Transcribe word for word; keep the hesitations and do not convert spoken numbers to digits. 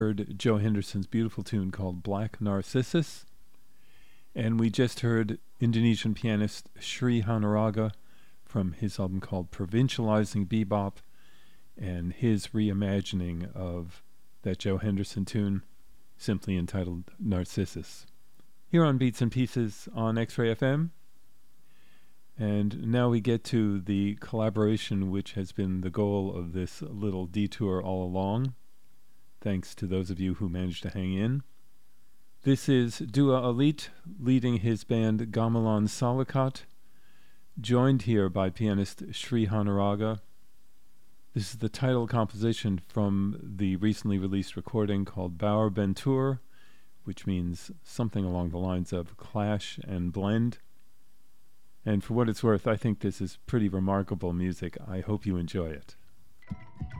heard Joe Henderson's beautiful tune called Black Narcissus, and we just heard Indonesian pianist Sri Hanaraga from his album called Provincializing Bebop, and his reimagining of that Joe Henderson tune, simply entitled Narcissus. Here on Beats and Pieces on X-Ray F M, and now we get to the collaboration which has been the goal of this little detour all along, thanks to those of you who managed to hang in. This is Dua Alit leading his band Gamelan Salikat, joined here by pianist Sri Hanaraga. This is the title composition from the recently released recording called Bauer Bentur, which means something along the lines of clash and blend. And for what it's worth, I think this is pretty remarkable music. I hope you enjoy it.